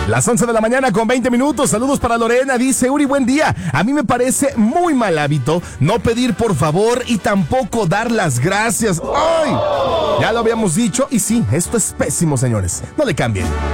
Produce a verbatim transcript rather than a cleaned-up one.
Las once de la mañana con veinte minutos. Saludos para Lorena. Dice Uri, buen día. A mí me parece muy mal hábito no pedir por favor y tampoco dar las gracias. ¡Ay! Ya lo habíamos dicho y sí, esto es pésimo, señores. No le cambien.